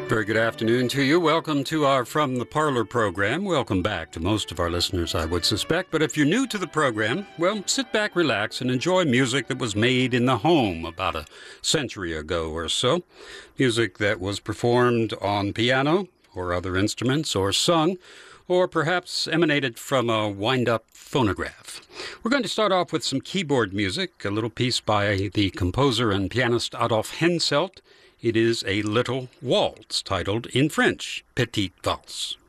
Very good afternoon to you. Welcome to our From the Parlor program. Welcome back to most of our listeners, I would suspect. But if you're new to the program, well, sit back, relax, and enjoy music that was made in the home about a century ago or so. Music that was performed on piano or other instruments or sung, or perhaps emanated from a wind-up phonograph. We're going to start off with some keyboard music, a little piece by the composer and pianist Adolphe Henselt. It is a little waltz titled in French, Petite Valse.